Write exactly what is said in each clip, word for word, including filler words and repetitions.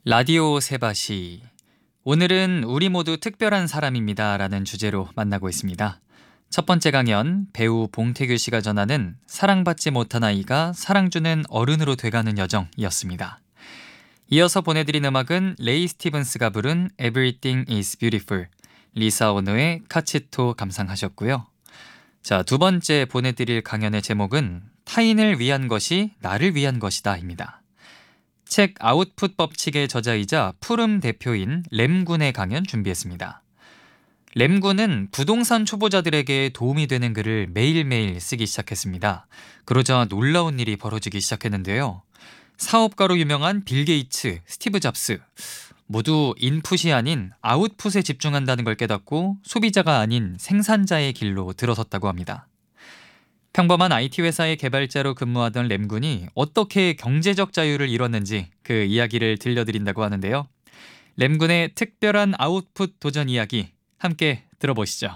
라디오 세바시. 오늘은 우리 모두 특별한 사람입니다 라는 주제로 만나고 있습니다. 첫 번째 강연, 배우 봉태규 씨가 전하는 사랑받지 못한 아이가 사랑주는 어른으로 돼가는 여정이었습니다. 이어서 보내드린 음악은 레이 스티븐스가 부른 Everything is Beautiful, 리사 오노의 카치토 감상하셨고요. 자, 두 번째 보내드릴 강연의 제목은 타인을 위한 것이 나를 위한 것이다 입니다. 책 아웃풋 법칙의 저자이자 푸름 대표인 램군의 강연 준비했습니다. 램군은 부동산 초보자들에게 도움이 되는 글을 매일매일 쓰기 시작했습니다. 그러자 놀라운 일이 벌어지기 시작했는데요. 사업가로 유명한 빌 게이츠, 스티브 잡스 모두 인풋이 아닌 아웃풋에 집중한다는 걸 깨닫고 소비자가 아닌 생산자의 길로 들어섰다고 합니다. 평범한 아이티 회사의 개발자로 근무하던 램군이 어떻게 경제적 자유를 이뤘는지 그 이야기를 들려드린다고 하는데요. 램군의 특별한 아웃풋 도전 이야기 함께 들어보시죠.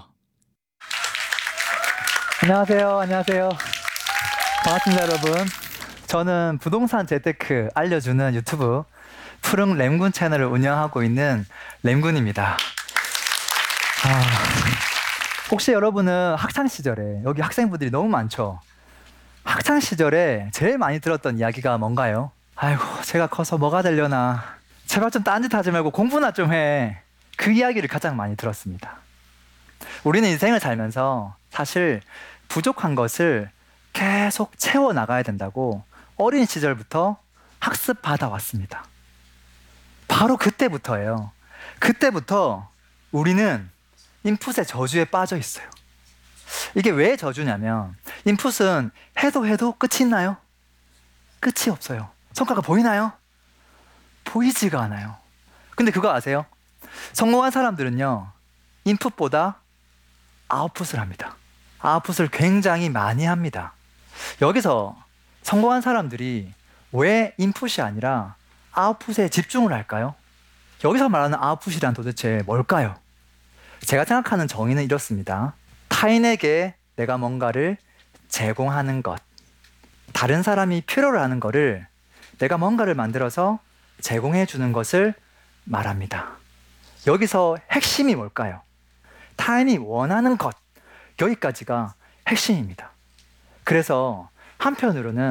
안녕하세요. 안녕하세요. 반갑습니다, 여러분. 저는 부동산 재테크 알려주는 유튜브 푸른 램군 채널을 운영하고 있는 램군입니다. 아, 혹시 여러분은 학창시절에, 여기 학생분들이 너무 많죠? 학창시절에 제일 많이 들었던 이야기가 뭔가요? 아이고, 제가 커서 뭐가 되려나. 제발 좀 딴짓하지 말고 공부나 좀 해. 그 이야기를 가장 많이 들었습니다. 우리는 인생을 살면서 사실 부족한 것을 계속 채워나가야 된다고 어린 시절부터 학습받아 왔습니다. 바로 그때부터예요. 그때부터 우리는 인풋의 저주에 빠져 있어요. 이게 왜 저주냐면 인풋은 해도 해도 끝이 있나요? 끝이 없어요. 성과가 보이나요? 보이지가 않아요. 근데 그거 아세요? 성공한 사람들은요, 인풋보다 아웃풋을 합니다. 아웃풋을 굉장히 많이 합니다. 여기서 성공한 사람들이 왜 인풋이 아니라 아웃풋에 집중을 할까요? 여기서 말하는 아웃풋이란 도대체 뭘까요? 제가 생각하는 정의는 이렇습니다. 타인에게 내가 뭔가를 제공하는 것, 다른 사람이 필요로 하는 것을 내가 뭔가를 만들어서 제공해 주는 것을 말합니다. 여기서 핵심이 뭘까요? 타인이 원하는 것, 여기까지가 핵심입니다. 그래서 한편으로는